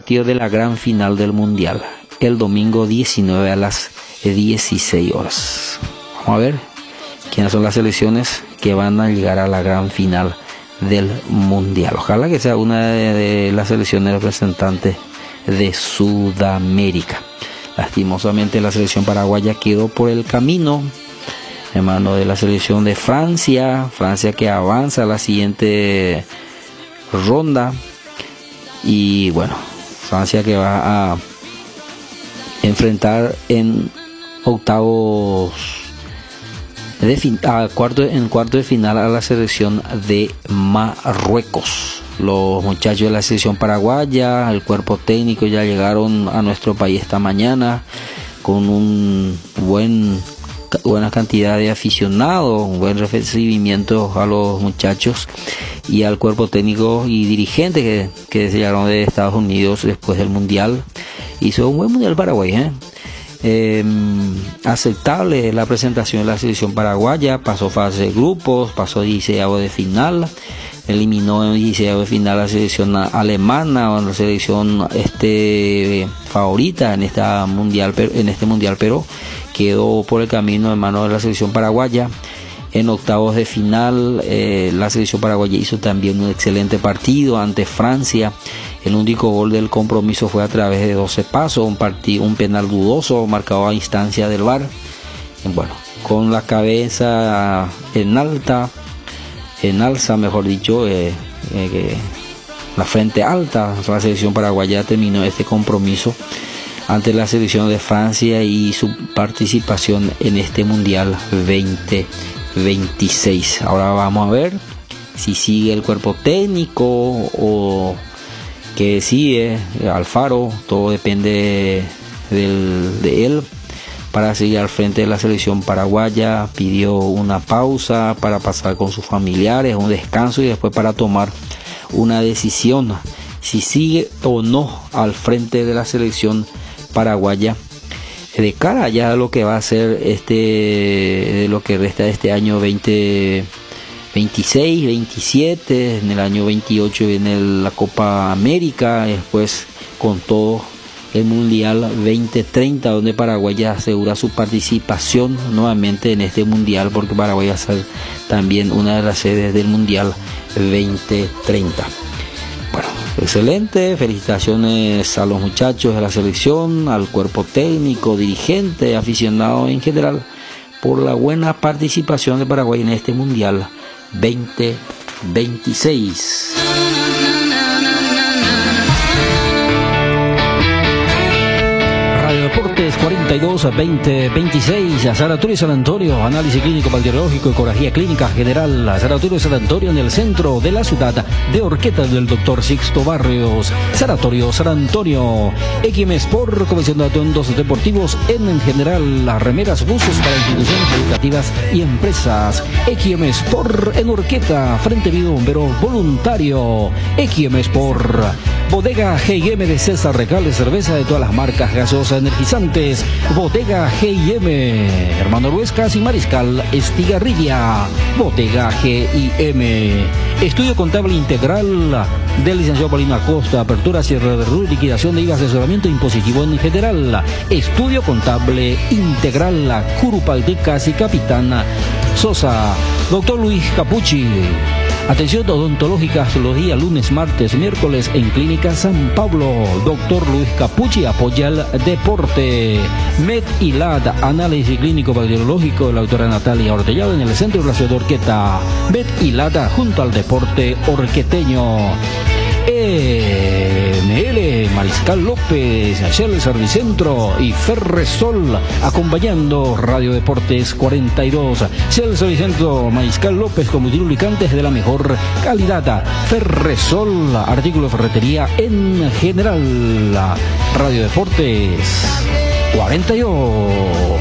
partido de la gran final del Mundial, el domingo 19 a las 16 horas. Vamos a ver quiénes son las selecciones que van a llegar a la gran final del Mundial. Ojalá que sea una de las selecciones representantes de Sudamérica. Lastimosamente la selección paraguaya quedó por el camino en manos de la selección de Francia que avanza a la siguiente ronda, y bueno, Francia que va a enfrentar en octavos en cuarto de final a la selección de Marruecos. Los muchachos de la selección paraguaya, el cuerpo técnico, ya llegaron a nuestro país esta mañana con un buena cantidad de aficionados, un buen recibimiento a los muchachos y al cuerpo técnico y dirigentes que se llegaron de Estados Unidos después del Mundial. Hizo un buen Mundial Paraguay, aceptable la presentación de la selección paraguaya. Pasó fase de grupos, pasó 16avos de final, eliminó en 16avos de final a la selección alemana, la selección favorita en este mundial, pero quedó por el camino en manos de la selección paraguaya. En octavos de final la selección paraguaya hizo también un excelente partido ante Francia. El único gol del compromiso fue a través de 12 pasos, un penal dudoso marcado a instancia del VAR. Bueno, con la cabeza en alza, mejor dicho, la frente alta, la selección paraguaya terminó este compromiso ante la selección de Francia y su participación en este Mundial 2026. Ahora vamos a ver si sigue el cuerpo técnico o que sigue Alfaro. Todo depende de él para seguir al frente de la selección paraguaya. Pidió una pausa para pasar con sus familiares, un descanso, y después para tomar una decisión si sigue o no al frente de la selección paraguaya de cara ya a lo que va a ser de lo que resta de este año 2026, 27. En el año 28 viene la Copa América, después con todo el Mundial 2030, donde Paraguay ya asegura su participación nuevamente en este Mundial, porque Paraguay va a ser también una de las sedes del Mundial 2030. Bueno, excelente, felicitaciones a los muchachos de la selección, al cuerpo técnico, dirigente, aficionado en general, por la buena participación de Paraguay en este Mundial 2026. Deportes 42-20-26, Sanatorio San Antonio, análisis clínico bacteriológico, ecografía clínica general, Sanatorio San Antonio, en el centro de la ciudad de Orqueta, del doctor Sixto Barrios. Sanatorio San Antonio, XM Sport, comisión de atuendos deportivos en general, las remeras, buses para instituciones educativas y empresas. XM Sport en Orqueta, Frente Vivo Bombero Voluntario. XM Sport, Bodega G&M de César Recales, cerveza de todas las marcas, gaseosas, energizantes. Bodega G&M, Hermano Ruescas y Mariscal Estigarribia. Bodega G&M. Estudio contable integral del licenciado Paulino Acosta, apertura, cierre de RU, liquidación de IVA, asesoramiento impositivo en general. Estudio contable integral, Curupaltecas y Capitán Sosa. Doctor Luis Capucci, atención odontológica los días lunes, martes, miércoles en Clínica San Pablo. Doctor Luis Capucci apoya el deporte. Med y LAD, análisis clínico bacteriológico de la doctora Natalia Ortellado, en el centro de la ciudad de Orqueta. Med y LAD junto al deporte orqueteño. ML Mariscal López, Shell Servicentro y Ferresol, acompañando Radio Deportes 42. Shell Servicentro, Mariscal López, combustible lubricantes de la mejor calidad. Ferresol, artículos de ferretería en general. Radio Deportes 42.